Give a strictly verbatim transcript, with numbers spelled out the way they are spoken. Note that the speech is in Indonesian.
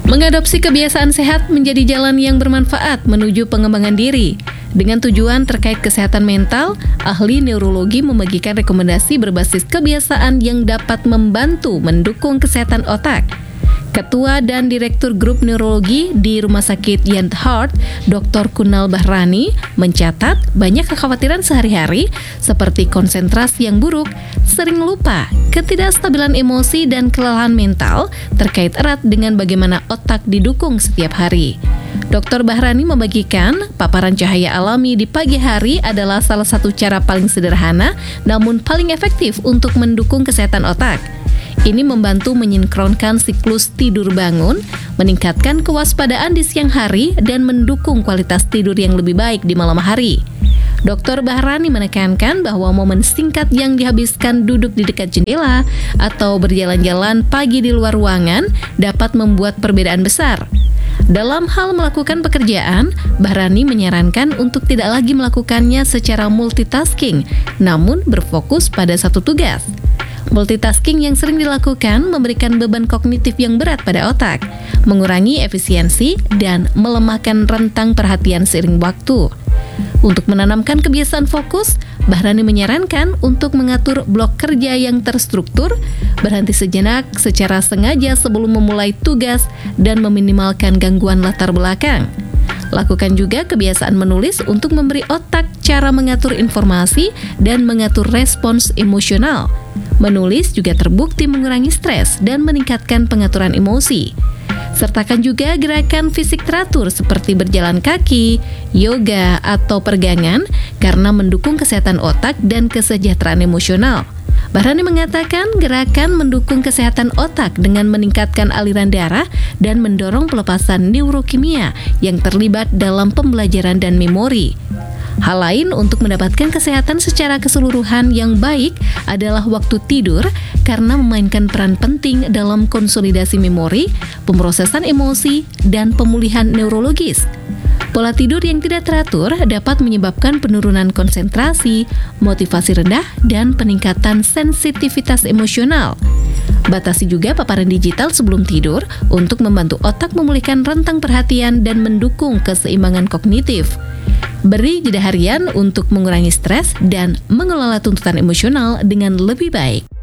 Mengadopsi kebiasaan sehat menjadi jalan yang bermanfaat menuju pengembangan diri. Dengan tujuan terkait kesehatan mental, ahli neurologi membagikan rekomendasi berbasis kebiasaan yang dapat membantu mendukung kesehatan otak. Ketua dan Direktur Grup Neurologi di Rumah Sakit Yant Heart, doktor Kunal Bahrani, mencatat banyak kekhawatiran sehari-hari seperti konsentrasi yang buruk, sering lupa, ketidakstabilan emosi, dan kelelahan mental terkait erat dengan bagaimana otak didukung setiap hari. doktor Bahrani membagikan paparan cahaya alami di pagi hari adalah salah satu cara paling sederhana namun paling efektif untuk mendukung kesehatan otak. Ini membantu menyinkronkan siklus tidur bangun, meningkatkan kewaspadaan di siang hari, dan mendukung kualitas tidur yang lebih baik di malam hari. doktor Bahrani menekankan bahwa momen singkat yang dihabiskan duduk di dekat jendela atau berjalan-jalan pagi di luar ruangan dapat membuat perbedaan besar. Dalam hal melakukan pekerjaan, Bahrani menyarankan untuk tidak lagi melakukannya secara multitasking, namun berfokus pada satu tugas. Multitasking yang sering dilakukan memberikan beban kognitif yang berat pada otak, mengurangi efisiensi, dan melemahkan rentang perhatian seiring waktu. Untuk menanamkan kebiasaan fokus, Bahrani menyarankan untuk mengatur blok kerja yang terstruktur, berhenti sejenak secara sengaja sebelum memulai tugas, dan meminimalkan gangguan latar belakang. Lakukan juga kebiasaan menulis untuk memberi otak cara mengatur informasi dan mengatur respons emosional. Menulis juga terbukti mengurangi stres dan meningkatkan pengaturan emosi. Sertakan juga gerakan fisik teratur seperti berjalan kaki, yoga, atau pergangan karena mendukung kesehatan otak dan kesejahteraan emosional. Bahrani mengatakan gerakan mendukung kesehatan otak dengan meningkatkan aliran darah dan mendorong pelepasan neurokimia yang terlibat dalam pembelajaran dan memori. Hal lain untuk mendapatkan kesehatan secara keseluruhan yang baik adalah waktu tidur karena memainkan peran penting dalam konsolidasi memori, pemrosesan emosi, dan pemulihan neurologis. Pola tidur yang tidak teratur dapat menyebabkan penurunan konsentrasi, motivasi rendah, dan peningkatan sensitivitas emosional. Batasi juga paparan digital sebelum tidur untuk membantu otak memulihkan rentang perhatian dan mendukung keseimbangan kognitif. Beri jeda harian untuk mengurangi stres dan mengelola tuntutan emosional dengan lebih baik.